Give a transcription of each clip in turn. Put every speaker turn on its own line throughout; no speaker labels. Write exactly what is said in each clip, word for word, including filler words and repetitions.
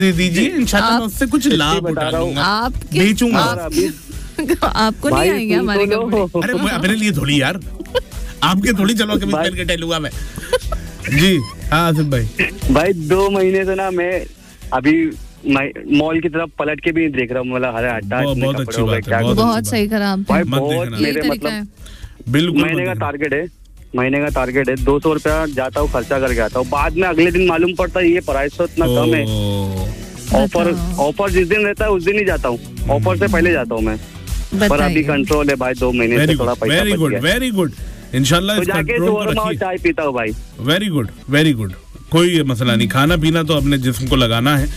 दे दीजिए, इंशाल्लाह मैं उससे कुछ लाभ उठा लूंगा,
आपके
बेचूंगा।
आपको नहीं आएंगे हमारे कपड़े?
अरे मैं अपने लिए थोड़ी यार, आपके थोड़ी चलो कमीज पहन के टहलूंगा मैं। जी हाँ आसिफ भाई।
भाई दो महीने से ना मैं अभी मॉल की तरफ पलट के भी नहीं देख रहा हूँ, मतलब हरे हटा
बहुत अच्छी बात है,
बहुत सही करा आपने।
बहुत मेरे मतलब
बिल्कुल
महीने का टारगेट है, महीने का टारगेट है दो सौ रुपया जाता हूँ खर्चा करके आता हूँ, बाद में अगले दिन मालूम पड़ता है ये प्राइस तो इतना कम है। ऑफर ऑफर जिस दिन रहता है उस दिन ही जाता हूँ, ऑफर से पहले जाता हूँ मैं, पर अभी कंट्रोल है भाई, दो महीने से थोड़ा पैसा
वेरी गुड वेरी गुड इंशाल्लाह
तो जाके शोरमा चाय पीता हूँ भाई।
वेरी गुड वेरी गुड, कोई मसला नहीं, खाना पीना तो अपने जिस्म को लगाना है।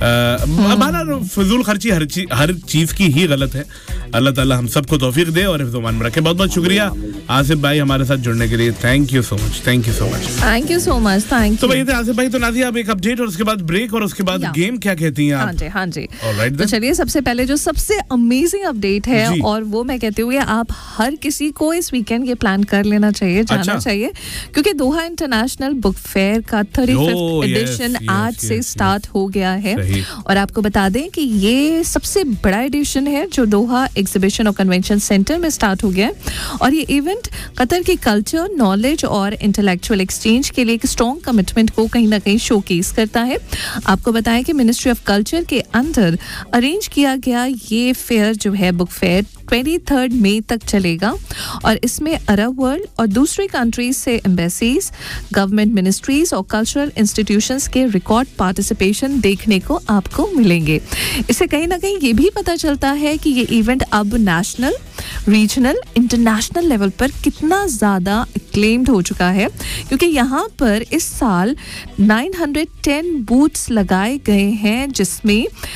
हमारा फजूल खर्ची हर चीज हर चीज की ही गलत है। अल्लाह ताला हम सबको तौफीक दे और हिफ्ज़-ओ-मान में रखे। बहुत बहुत शुक्रिया आसिफ भाई हमारे साथ जुड़ने के लिए, thank you so much, thank you so much,
thank you so much, thank you.
तो भाई थे आसिफ भाई। तो नाज़िया अब एक अपडेट और उसके बाद ब्रेक और उसके बाद गेम, क्या कहती हैं आप?
हाँ जी हाँ जी
Alright,
तो चलिए सबसे पहले जो सबसे अमेजिंग अपडेट है और वो मैं कहती हूँ आप हर किसी को इस वीकेंड ये प्लान कर लेना चाहिए, जाना अच्छा? चाहिए, क्योंकि दोहा इंटरनेशनल बुक फेयर का थर्टी फिफ्थ एडिशन आज से स्टार्ट हो गया है। और आपको बता दें कि ये सबसे बड़ा एडिशन है जो दोहा एग्जीबिशन और कन्वेंशन सेंटर में स्टार्ट हो गया है। और ये इवेंट कतर की कल्चर, नॉलेज और इंटेलेक्चुअल एक्सचेंज के लिए एक स्ट्रॉन्ग कमिटमेंट को कहीं ना कहीं शोकेस करता है। आपको बताएं कि मिनिस्ट्री ऑफ कल्चर के अंदर अरेंज किया गया ये फेयर जो है बुक फेयर तेईस मई तक चलेगा और इसमें अरब वर्ल्ड और दूसरी कंट्रीज से एम्बेसीज, गवर्नमेंट मिनिस्ट्रीज और कल्चरल इंस्टीट्यूशंस के रिकॉर्ड पार्टिसिपेशन देखने को आपको मिलेंगे। इससे कहीं ना कहीं ये भी पता चलता है कि ये इवेंट अब नेशनल, रीजनल, इंटरनेशनल लेवल पर कितना ज़्यादा एक्लेम्ड हो चुका है, क्योंकि यहाँ पर इस साल नौ सौ दस बूथ्स लगाए गए हैं जिसमें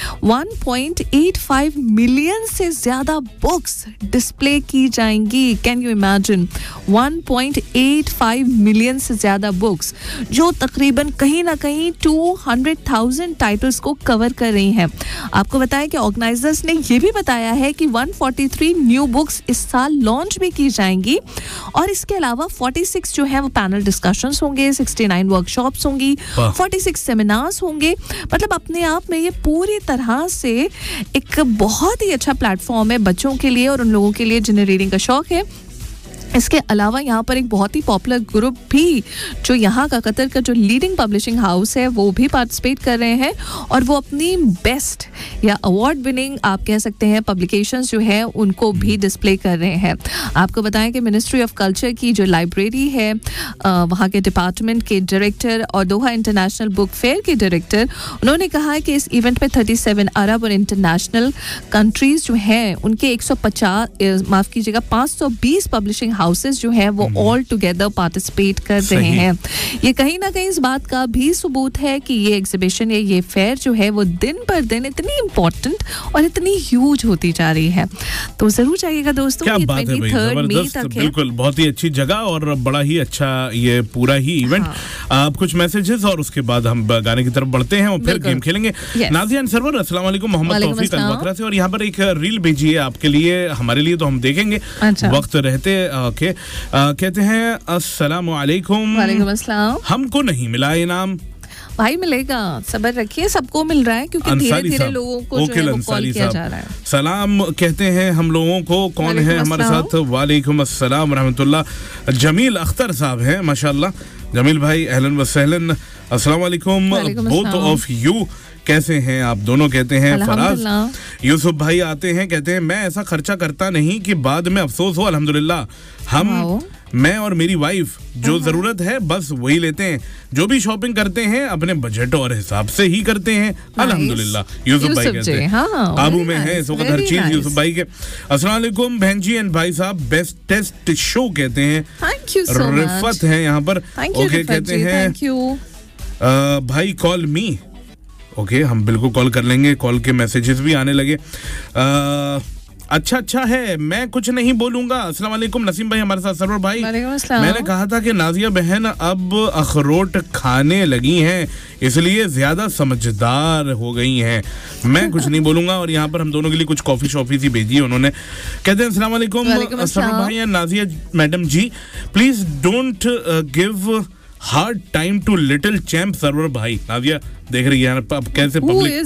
एक पॉइंट आठ पाँच मिलियन से ज़्यादा बुक्स डिस्प्ले की जाएंगी। कैन यू इमेजिन, एक पॉइंट आठ पाँच मिलियन से ज़्यादा बुक्स जो तकरीबन कहीं ना कहीं दो सौ हज़ार टाइटल्स को कवर कर रही हैं। आपको बताएं कि ऑर्गेनाइजर्स ने ये भी बताया है कि एक सौ तैंतालीस न्यू बुक्स इस साल लॉन्च भी की जाएंगी और इसके अलावा छियालीस जो है वो पैनल डिस्कशंस होंगे, उनहत्तर वर्कशॉप्स होंगी, छियालीस सेमिनार्स होंगे। मतलब अपने आप में ये पूरी तरह से एक बहुत ही अच्छा प्लेटफॉर्म है बच्चों के लिए और उन लोगों के लिए जिन्हें रीडिंग का शौक है। इसके अलावा यहाँ पर एक बहुत ही पॉपुलर ग्रुप भी जो यहाँ का कतर का जो लीडिंग पब्लिशिंग हाउस है वो भी पार्टिसिपेट कर रहे हैं और वो अपनी बेस्ट या अवार्ड विनिंग आप कह सकते हैं पब्लिकेशंस जो है उनको भी डिस्प्ले कर रहे हैं। आपको बताएं कि मिनिस्ट्री ऑफ कल्चर की जो लाइब्रेरी है वहाँ के डिपार्टमेंट के डायरेक्टर और दोहा इंटरनेशनल बुक फेयर के डायरेक्टर, उन्होंने कहा है कि इस इवेंट में सैंतीस अरब और इंटरनेशनल कंट्रीज जो हैं उनके एक सौ पचास माफ़ कीजिएगा पाँच सौ बीस पब्लिशिंग हाउसेस जो है वो ऑल टुगेदर पार्टिसिपेट कर रहे हैं। ये कहीं ना कहीं इस बात का भी सबूत है कि ये एग्जीबिशन या ये फेयर जो है वो दिन पर दिन इतनी इम्पोर्टेंट और इतनी ह्यूज होती जा रही है। तो जरूर जाइएगा दोस्तों,
क्या बात है भाई, जबरदस्त, बिल्कुल बहुत ही अच्छी जगह और बड़ा ही अच्छा ये पूरा ही इवेंट। हाँ। आप कुछ मैसेजेस और उसके बाद हम गाने की तरफ बढ़ते हैं और फिर गेम खेलेंगे। नाज़िया सरवर अस्सलाम वालेकुम, मोहम्मद तौफीक अलवकरा से, और यहाँ पर एक रील भेजी है आपके लिए, हमारे लिए तो हम देखेंगे वक्त रहते। ओके, कहते हैं अस्सलाम वालेकुम।
वालेकुम अस्सलाम।
हमको नहीं मिला इनाम।
भाई मिलेगा, सब्र रखिए, सबको मिल रहा है क्योंकि धीरे धीरे लोगों को जो है वो कॉल किया जा रहा है।
सलाम कहते हैं हम लोगों को, कौन है हमारे साथ? वालेकुम अस्सलाम रहमतुल्लाह। जमील अख्तर साहब हैं माशाल्लाह। जमील भाई अहलन व सहलन, अस्सलाम वालेकुम बोथ ऑफ यू, कैसे हैं आप दोनों? कहते हैं फराज। यूसुफ भाई आते हैं, कहते हैं मैं ऐसा खर्चा करता नहीं कि बाद में अफसोस हो, अल्हम्दुलिल्लाह हम मैं और मेरी वाइफ जो जरूरत है बस वही लेते हैं, जो भी शॉपिंग करते हैं अपने बजट और हिसाब से ही करते हैं, अल्हम्दुलिल्लाह। यूसुफ भाई कहते हैं काबू में है इस वक्त हर चीज यूसुफ भाई के। अस्सलाम वालेकुम बहन जी एंड भाई साहब, बेस्ट टेस्ट शो कहते हैं, रिफत है यहाँ पर। ओके कहते हैं भाई कॉल मी। ओके okay, हम बिल्कुल कॉल कर लेंगे, कॉल के मैसेजेस भी आने लगे। आ, अच्छा अच्छा है, मैं कुछ नहीं बोलूंगा। अस्सलाम वालेकुम नसीम भाई हमारे साथ, सरवर भाई मैंने कहा था कि नाज़िया बहन अब अखरोट खाने लगी हैं इसलिए ज्यादा समझदार हो गई हैं, मैं कुछ नहीं बोलूंगा। और यहाँ पर हम दोनों के लिए कुछ कॉफी शॉफी सी भेजी है उन्होंने। कहते हैं अस्सलाम वालेकुम सरवर भाई and Nazia madam ji, please don't give hard time to little champ server भाई। नादिया देख रही है अब कैसे पब्लिक